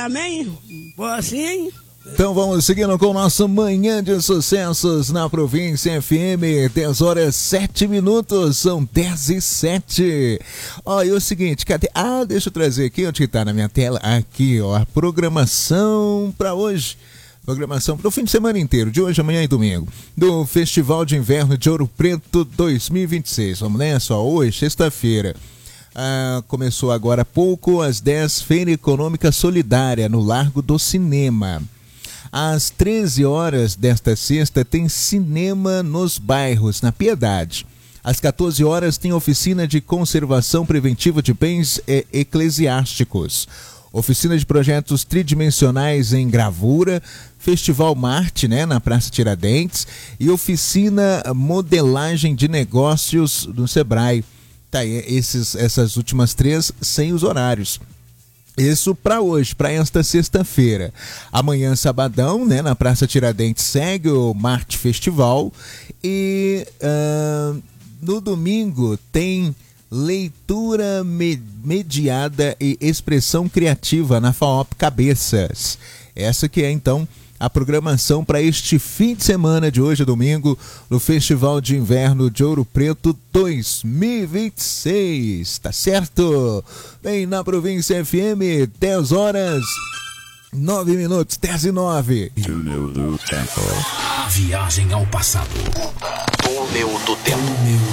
também. Vou assim. Então vamos seguindo com o nosso Manhã de Sucessos na Província FM, 10 horas 7 minutos, são 10h07. Ó, e o seguinte, cadê? Deixa eu trazer aqui, onde que tá na minha tela? Aqui, ó, a programação para hoje. Programação para o fim de semana inteiro, de hoje, amanhã e domingo, do Festival de Inverno de Ouro Preto 2026. Vamos nessa, ó, hoje, sexta-feira. Começou agora há pouco, às 10, Feira Econômica Solidária, no Largo do Cinema. Às 13 horas desta sexta tem cinema nos bairros, na Piedade. Às 14 horas tem oficina de conservação preventiva de bens eclesiásticos. Oficina de projetos tridimensionais em gravura, Festival Marte, né, na Praça Tiradentes, e oficina modelagem de negócios do Sebrae. Tá aí, essas últimas três sem os horários. Isso para hoje, para esta sexta-feira. Amanhã, sabadão, né, na Praça Tiradentes, segue o Marte Festival. E no domingo tem leitura mediada e expressão criativa na FAOP Cabeças. Essa que é, então, a programação para este fim de semana de hoje, domingo, no Festival de Inverno de Ouro Preto 2026, tá certo? Bem, na Província FM, 10 horas 9 minutos, 10h09. Túnel do Tempo. Viagem ao passado. Túnel do Tempo.